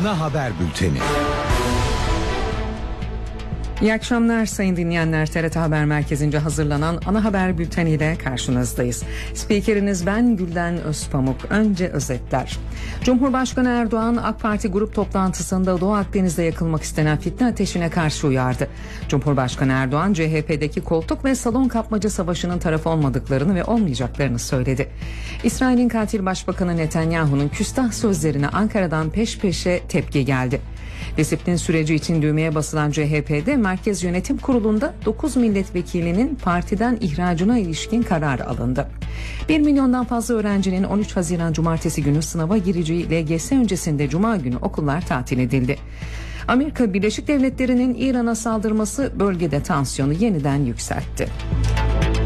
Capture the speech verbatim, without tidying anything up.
Ana Haber Bülteni. İyi akşamlar sayın dinleyenler. T R T Haber Merkezi'nce hazırlanan Ana Haber Bülteni ile karşınızdayız. Spikeriniz ben Gülden Özpamuk. Önce özetler. Cumhurbaşkanı Erdoğan AK Parti grup toplantısında Doğu Akdeniz'de yakılmak istenen fitne ateşine karşı uyardı. Cumhurbaşkanı Erdoğan C H P'deki koltuk ve salon kapmaca savaşının tarafı olmadıklarını ve olmayacaklarını söyledi. İsrail'in katil başbakanı Netanyahu'nun küstah sözlerine Ankara'dan peş peşe tepki geldi. Disiplin süreci için düğmeye basılan C H P'de Merkez Yönetim Kurulu'nda dokuz milletvekilinin partiden ihracına ilişkin karar alındı. bir milyondan fazla öğrencinin on üç Haziran Cumartesi günü sınava gireceği L G S öncesinde Cuma günü okullar tatil edildi. Amerika Birleşik Devletleri'nin İran'a saldırması bölgede tansiyonu yeniden yükseltti.